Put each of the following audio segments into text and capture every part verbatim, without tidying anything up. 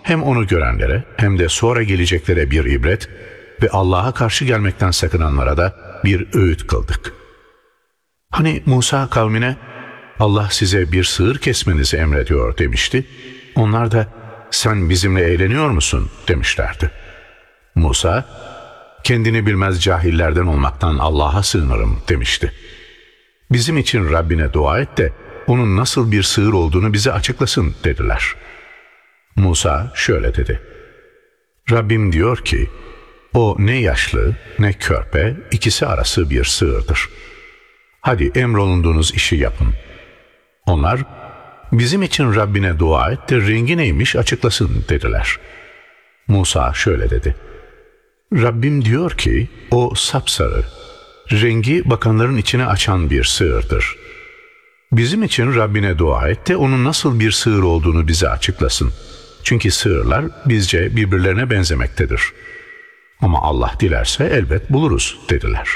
hem onu görenlere hem de sonra geleceklere bir ibret ve Allah'a karşı gelmekten sakınanlara da bir öğüt kıldık. Hani Musa kavmine Allah size bir sığır kesmenizi emrediyor demişti. Onlar da sen bizimle eğleniyor musun demişlerdi. Musa kendini bilmez cahillerden olmaktan Allah'a sığınırım demişti. Bizim için Rabbine dua et de onun nasıl bir sığır olduğunu bize açıklasın dediler. Musa şöyle dedi. Rabbim diyor ki, o ne yaşlı ne körpe, ikisi arası bir sığırdır. Hadi emrolunduğunuz işi yapın. Onlar, bizim için Rabbine dua et de rengi neymiş açıklasın dediler. Musa şöyle dedi. Rabbim diyor ki, o sapsarı, rengi bakanların içine açan bir sığırdır. Bizim için Rabbine dua et de onun nasıl bir sığır olduğunu bize açıklasın. Çünkü sığırlar bizce birbirlerine benzemektedir. Ama Allah dilerse elbet buluruz dediler.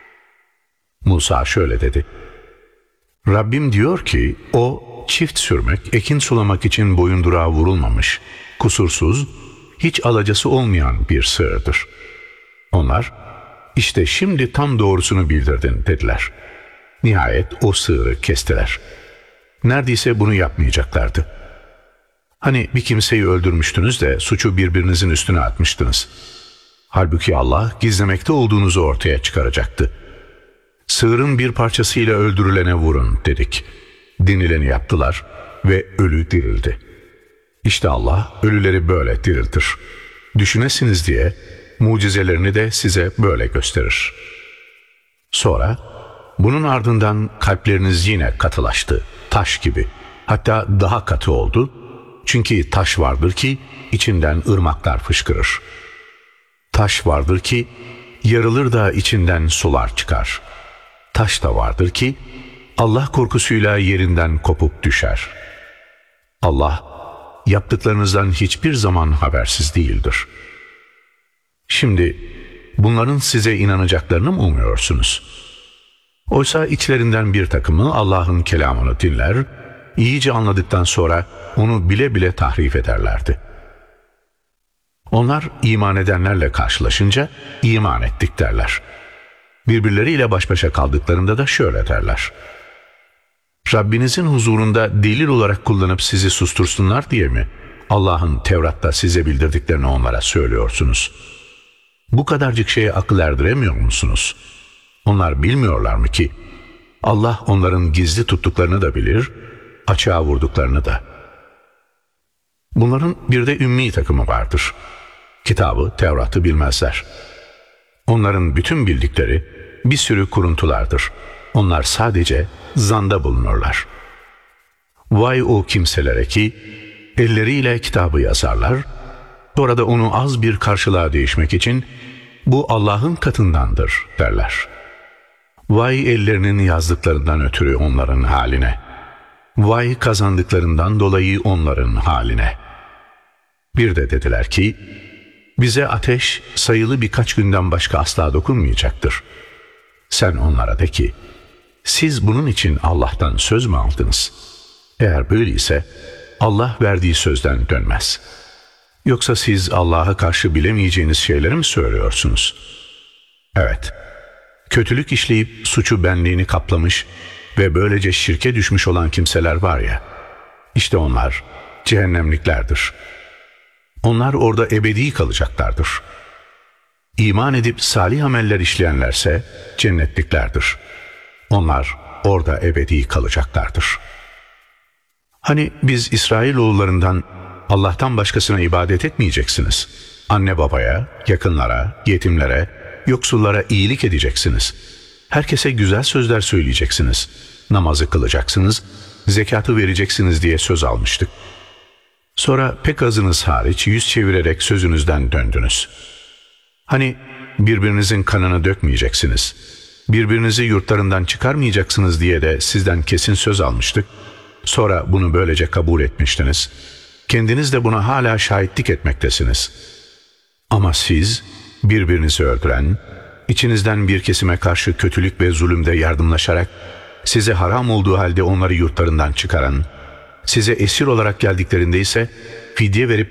Musa şöyle dedi. Rabbim diyor ki o çift sürmek, ekin sulamak için boyundurağa vurulmamış, kusursuz, hiç alacası olmayan bir sığırdır. Onlar işte şimdi tam doğrusunu bildirdin dediler. Nihayet o sığırı kestiler. Neredeyse bunu yapmayacaklardı. Hani bir kimseyi öldürmüştünüz de suçu birbirinizin üstüne atmıştınız. Halbuki Allah gizlemekte olduğunuzu ortaya çıkaracaktı. Sığırın bir parçasıyla öldürülene vurun dedik. Denileni yaptılar ve ölü dirildi. İşte Allah ölüleri böyle diriltir. Düşünesiniz diye mucizelerini de size böyle gösterir. Sonra bunun ardından kalpleriniz yine katılaştı, taş gibi. Hatta daha katı oldu. Çünkü taş vardır ki içinden ırmaklar fışkırır. Taş vardır ki yarılır da içinden sular çıkar. Taş da vardır ki Allah korkusuyla yerinden kopup düşer. Allah yaptıklarınızdan hiçbir zaman habersiz değildir. Şimdi bunların size inanacaklarını mı umuyorsunuz? Oysa içlerinden bir takımı Allah'ın kelamını dinler, iyice anladıktan sonra onu bile bile tahrif ederlerdi. Onlar iman edenlerle karşılaşınca iman ettik derler. Birbirleriyle baş başa kaldıklarında da şöyle derler. Rabbinizin huzurunda delil olarak kullanıp sizi sustursunlar diye mi Allah'ın Tevrat'ta size bildirdiklerini onlara söylüyorsunuz? Bu kadarcık şeye akıl erdiremiyor musunuz? Onlar bilmiyorlar mı ki Allah onların gizli tuttuklarını da bilir, açığa vurduklarını da. Bunların bir de ümmi takımı vardır. Kitabı, Tevrat'ı bilmezler. Onların bütün bildikleri bir sürü kuruntulardır. Onlar sadece zanda bulunurlar. Vay o kimselere ki elleriyle kitabı yazarlar, sonra da onu az bir karşılığa değişmek için bu Allah'ın katındandır derler. Vay ellerinin yazdıklarından ötürü onların haline. Vay kazandıklarından dolayı onların haline. Bir de dediler ki, bize ateş sayılı birkaç günden başka asla dokunmayacaktır. Sen onlara de ki, siz bunun için Allah'tan söz mü aldınız? Eğer böyleyse Allah verdiği sözden dönmez. Yoksa siz Allah'a karşı bilemeyeceğiniz şeyleri mi söylüyorsunuz? Evet, kötülük işleyip suçu benliğini kaplamış ve böylece şirke düşmüş olan kimseler var ya, işte onlar cehennemliklerdir. Onlar orada ebedi kalacaklardır. İman edip salih ameller işleyenlerse cennetliklerdir. Onlar orada ebedi kalacaklardır. Hani biz İsrailoğullarından Allah'tan başkasına ibadet etmeyeceksiniz. Anne babaya, yakınlara, yetimlere, yoksullara iyilik edeceksiniz. Herkese güzel sözler söyleyeceksiniz. Namazı kılacaksınız, zekatı vereceksiniz diye söz almıştık. Sonra pek azınız hariç yüz çevirerek sözünüzden döndünüz. Hani birbirinizin kanını dökmeyeceksiniz, birbirinizi yurtlarından çıkarmayacaksınız diye de sizden kesin söz almıştık. Sonra bunu böylece kabul etmiştiniz. Kendiniz de buna hala şahitlik etmektesiniz. Ama siz birbirinizi öldüren, içinizden bir kesime karşı kötülük ve zulümde yardımlaşarak, size haram olduğu halde onları yurtlarından çıkaran, size esir olarak geldiklerinde ise fidye verip